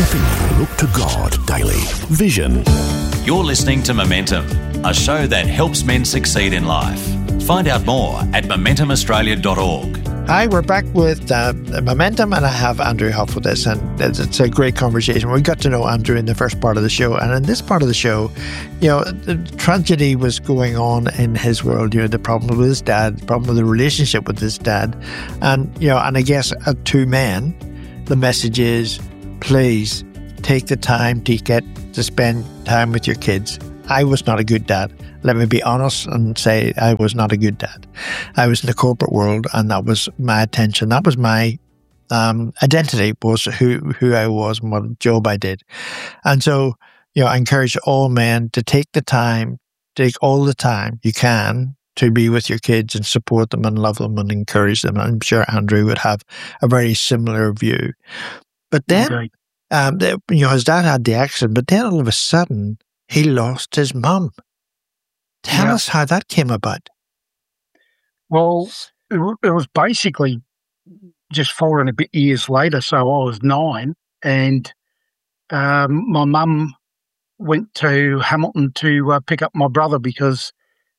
helping you look to God daily. Vision. You're listening to Momentum, a show that helps men succeed in life. Find out more at MomentumAustralia.org. Hi, we're back with Momentum, and I have Andrew Huff with us, and it's a great conversation. We got to know Andrew in the first part of the show, and in this part of the show, the tragedy was going on in his world. The problem with his dad, the problem with the relationship with his dad, and I guess to men, the message is, please take the time to spend time with your kids. I was not a good dad. Let me be honest and say I was not a good dad. I was in the corporate world, and that was my attention. That was my identity, was who I was and what job I did. And so, I encourage all men to take all the time you can to be with your kids and support them and love them and encourage them. I'm sure Andrew would have a very similar view. But then, his dad had the accident, but then all of a sudden, he lost his mum. Tell us how that came about. Well, it was basically just 4 and a bit years later, so I was 9, and my mum went to Hamilton to pick up my brother because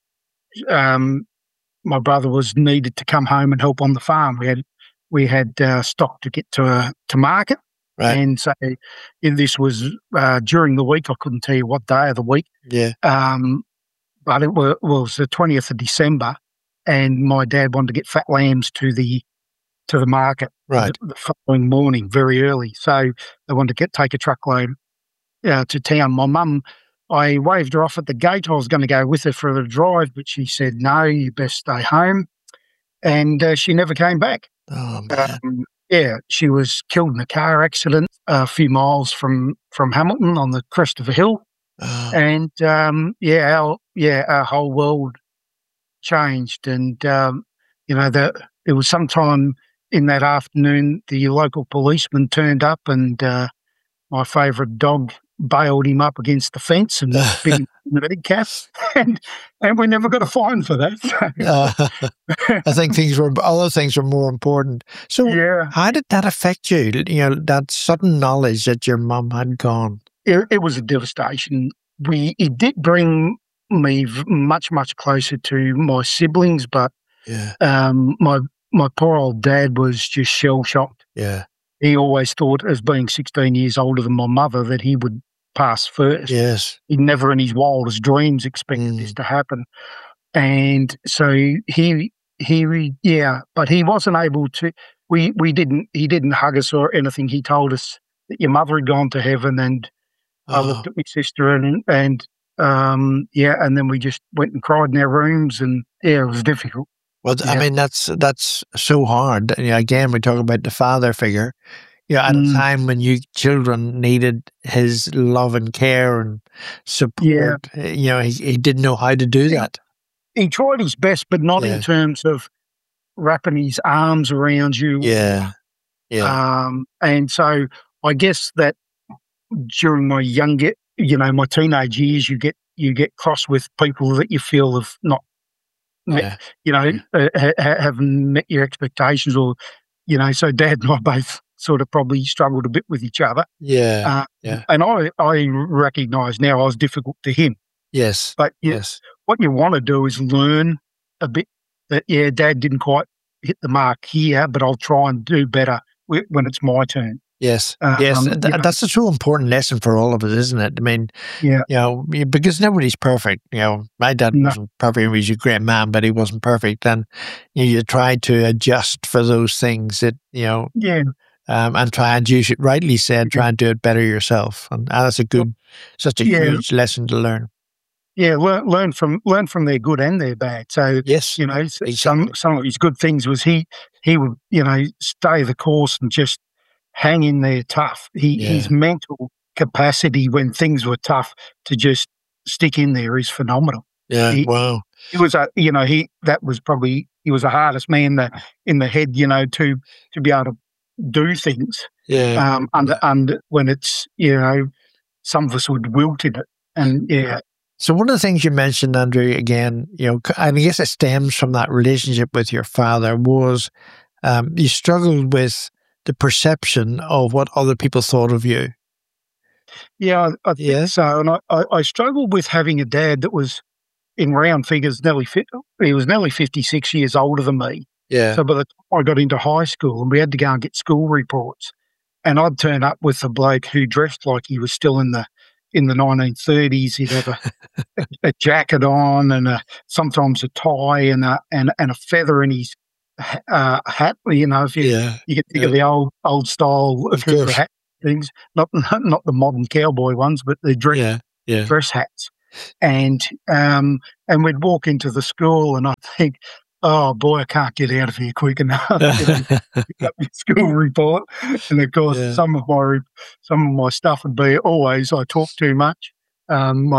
my brother was needed to come home and help on the farm. We had stock to get to market. Right. And so this was during the week. I couldn't tell you what day of the week. Yeah. But it was the 20th of December, and my dad wanted to get fat lambs to the market the following morning, very early. So they wanted to take a truckload to town. My mum, I waved her off at the gate. I was going to go with her for the drive, but she said, no, you best stay home. And she never came back. Oh, man. She was killed in a car accident a few miles from Hamilton on the crest of a hill. Oh. And, our whole world changed. And, it was sometime in that afternoon, the local policeman turned up, and my favourite dog bailed him up against the fence and bit him in the big cap, and we never got a fine for that. I think other things were more important. So how did that affect you? That sudden knowledge that your mum had gone. It was a devastation. It did bring me much, much closer to my siblings, but my poor old dad was just shell-shocked. Yeah. He always thought, as being 16 years older than my mother, that he would pass first. Yes. He never in his wildest dreams expected this to happen. And so but he wasn't able to, he didn't hug us or anything. He told us that your mother had gone to heaven, and I looked at my sister and then we just went and cried in our rooms, and it was difficult. Well, I mean, that's so hard. Again, we talk about the father figure. At a time when you children needed his love and care and support, he didn't know how to do that. He tried his best, but not in terms of wrapping his arms around you. Yeah. And so I guess that during my my teenage years, you get cross with people that you feel have not haven't met your expectations, or so Dad and I both sort of probably struggled a bit with each other. Yeah. And I recognise now I was difficult to him. Yes. But what you want to do is learn a bit that Dad didn't quite hit the mark here, but I'll try and do better when it's my turn. Yes, that's a true important lesson for all of us, isn't it? I mean, because nobody's perfect. My dad wasn't perfect; he was a great man, but he wasn't perfect. And you try to adjust for those things that and try and, you rightly said, try and do it better yourself. And that's such a huge lesson to learn. Yeah, learn from their good and their bad. So yes, exactly. some of his good things was he would stay the course and just hang in there tough. His mental capacity when things were tough to just stick in there is phenomenal. Yeah, wow. He was he was the hardest man in the head, to be able to do things. Yeah. And when it's some of us would wilt in it, and So one of the things you mentioned, Andrew, again, I guess it stems from that relationship with your father, was you struggled with the perception of what other people thought of you. Yeah, I think so. And I struggled with having a dad that was, in round figures, he was nearly 56 years older than me. Yeah. So by the time I got into high school and we had to go and get school reports, and I'd turn up with a bloke who dressed like he was still in the 1930s. He'd have a jacket on and sometimes a tie and a feather in his hat. You know, if you can think of the old style hat things, not the modern cowboy ones, but the dress hats. And we'd walk into the school, and I'd think, oh boy, I can't get out of here quick enough. Got my school report, and of course, some of my stuff would be always I talk too much. And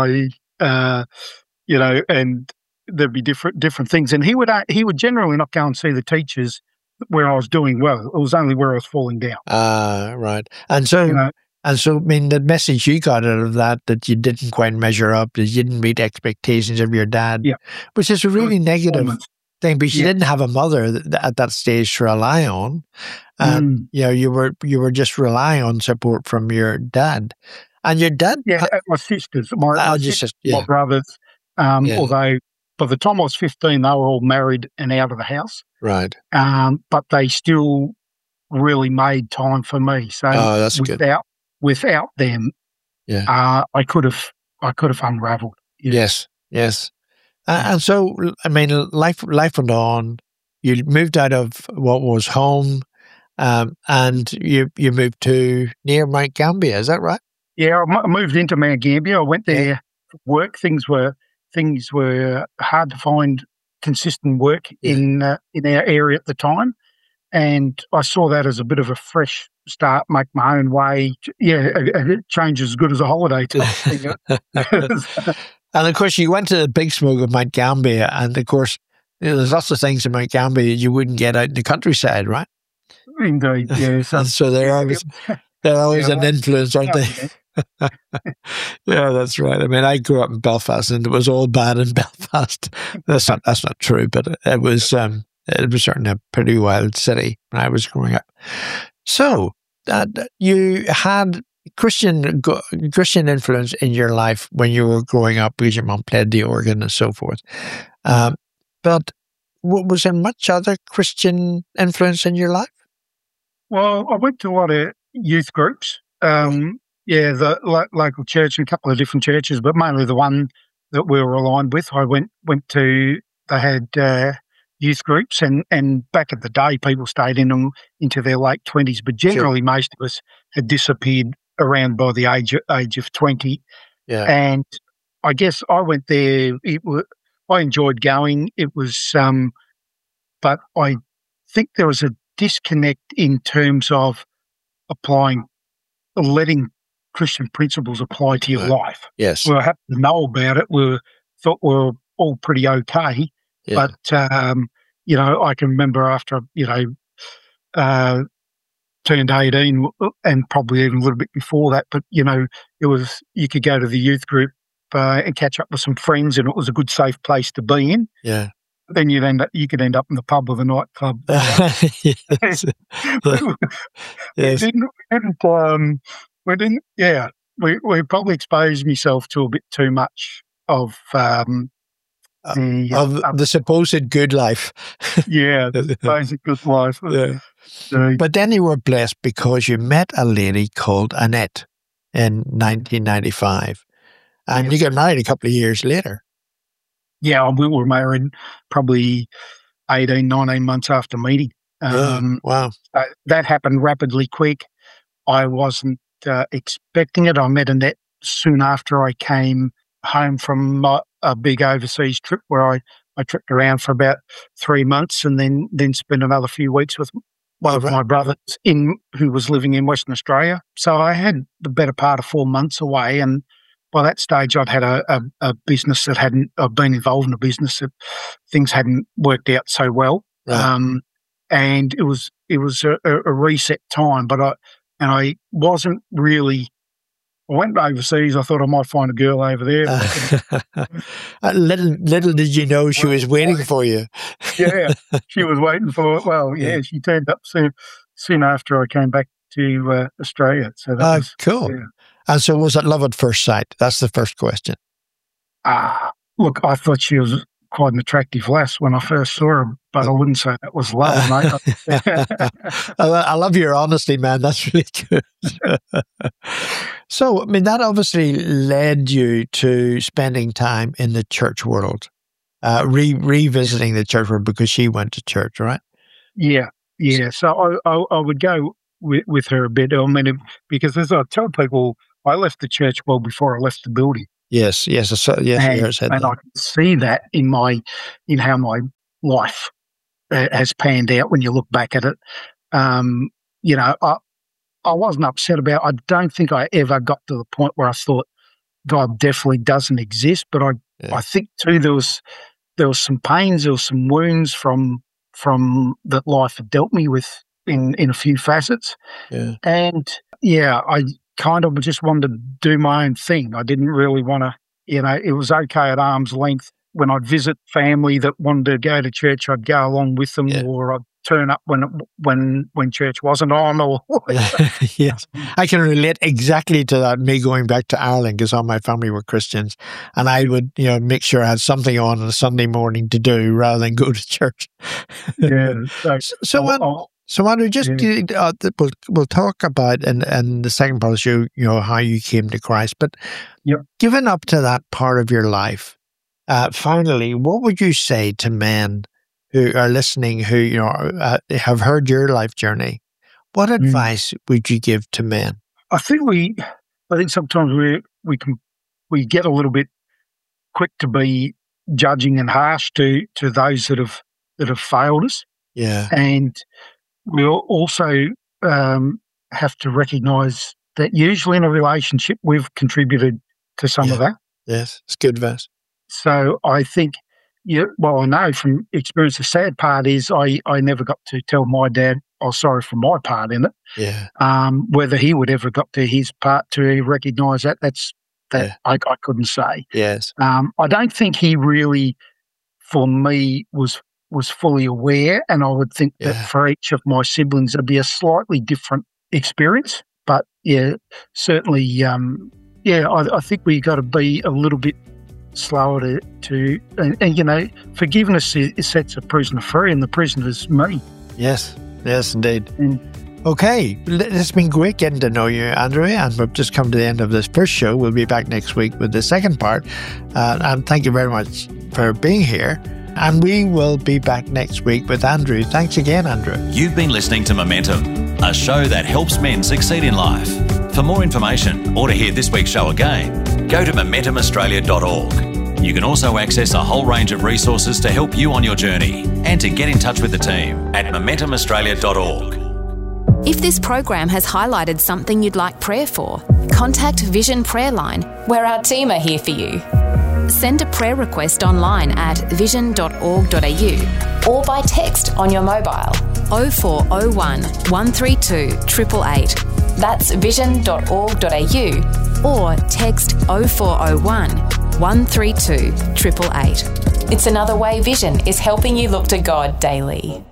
there'd be different things, and he would generally not go and see the teachers where I was doing well. It was only where I was falling down. Right, and so. And so, I mean, the message you got out of that you didn't quite measure up, that you didn't meet expectations of your dad, which is a really negative thing, because you didn't have a mother at that stage to rely on. And, you were just relying on support from your dad. And your dad... Yeah, my sisters, my brothers, although by the time I was 15, they were all married and out of the house. Right. But they still really made time for me. So that's good. Without them, I could have unravelled. Yes. And so, I mean, life went on. You moved out of what was home, and you moved to near Mount Gambier. Is that right? Yeah, I moved into Mount Gambier. I went there for work. Things were hard to find consistent work in our area at the time. And I saw that as a bit of a fresh start, make my own way. Yeah, a change is as good as a holiday type thing. And of course, you went to the Big Smoke of Mount Gambier, and of course, there's lots of things in Mount Gambier you wouldn't get out in the countryside, right? Indeed, yes. And so they're always an influence, aren't they? Yeah, that's right. I mean, I grew up in Belfast, and it was all bad in Belfast. That's not true, but it was certainly a pretty wild city when I was growing up. So you had Christian influence in your life when you were growing up, because your mom played the organ and so forth. But was there much other Christian influence in your life? Well, I went to a lot of youth groups. The local church and a couple of different churches, but mainly the one that we were aligned with. I went to. They had youth groups, and back at the day, people stayed in them into their late 20s, but generally most of us had disappeared around by the age of 20. Yeah. And I guess I went there. I enjoyed going. It was, but I think there was a disconnect in terms of letting Christian principles apply to your life. Yes. We happened to know about it. We thought we were all pretty okay. Yeah. But, I can remember after, turned 18 and probably even a little bit before that, but, you could go to the youth group and catch up with some friends, and it was a good, safe place to be in. Yeah. Then you could end up in the pub or the nightclub. Yes. We probably exposed myself to a bit too much of the supposed good life. Yeah, the supposed good life. Yeah. But then you were blessed because you met a lady called Annette in 1995, and you got married a couple of years later. Yeah, we were married probably 18, 19 months after meeting. Wow. That happened rapidly quick. I wasn't expecting it. I met Annette soon after I came home from a big overseas trip where I tripped around for about 3 months, and then spent another few weeks with one of my brothers who was living in Western Australia. So I had the better part of 4 months away, and by that stage I'd had a business I'd been involved in a business that things hadn't worked out so well. Right. And it was a reset time, but I wasn't really. I went overseas. I thought I might find a girl over there. Little did you know she was waiting for you. Yeah, she was waiting for it. Well, yeah, she turned up soon after I came back to Australia. So that was cool. And so was it love at first sight? That's the first question. Look, I thought she was quite an attractive lass when I first saw her, but I wouldn't say that was love, mate. I love your honesty, man. That's really good. So, I mean, that obviously led you to spending time in the church world, revisiting the church world because she went to church, right? Yeah. So I would go with her a bit. I mean, because as I tell people, I left the church well before I left the building. Yes. And I can see that in how my life has panned out when you look back at it. I wasn't upset about. I don't think I ever got to the point where I thought God definitely doesn't exist. But I think too there was some pains, there was some wounds from that life had dealt me with in a few facets. Yeah. And I kind of just wanted to do my own thing. I didn't really want to, it was okay at arm's length. When I'd visit family that wanted to go to church, I'd go along with them, or I'd turn up when church wasn't on. Or Yes, I can relate exactly to that. Me going back to Ireland because all my family were Christians, and I would make sure I had something on a Sunday morning to do rather than go to church. Yeah. So Andrew, we'll talk about in the second part of the show, how you came to Christ. But given up to that part of your life, finally, what would you say to men who are listening, who have heard your life journey? What advice would you give to men? I think sometimes we get a little bit quick to be judging and harsh to those that have failed us. Yeah, and we also have to recognise that usually in a relationship we've contributed to some of that. Yes, it's good advice. So I think, I know from experience, the sad part is I never got to tell my dad I was sorry for my part in it. Yeah. Whether he would ever got to his part to recognise I couldn't say. Yes. I don't think he really, for me, was fully aware, and I would think that for each of my siblings it'd be a slightly different experience. But certainly, I think we got to be a little bit slower to forgiveness sets a prisoner free, and the prisoner's me. Yes, indeed. Okay, it's been great getting to know you, Andrew, and we've just come to the end of this first show. We'll be back next week with the second part, and thank you very much for being here. And we will be back next week with Andrew. Thanks again, Andrew. You've been listening to Momentum, a show that helps men succeed in life. For more information or to hear this week's show again, go to MomentumAustralia.org. You can also access a whole range of resources to help you on your journey and to get in touch with the team at MomentumAustralia.org. If this program has highlighted something you'd like prayer for, contact Vision Prayer Line, where our team are here for you. Send a prayer request online at vision.org.au or by text on your mobile 0401 132 888. That's vision.org.au or text 0401 132 888. It's another way Vision is helping you look to God daily.